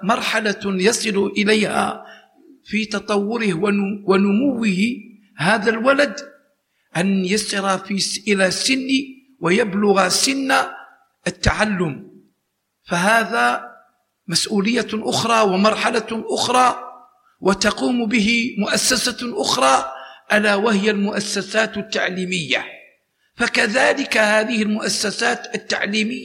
مرحلة يصل إليها في تطوره ونموه هذا الولد أن يسر إلى سن ويبلغ سن التعلم، فهذا مسؤولية أخرى ومرحلة أخرى، وتقوم به مؤسسة أخرى ألا وهي المؤسسات التعليمية. فكذلك هذه المؤسسات التعليمية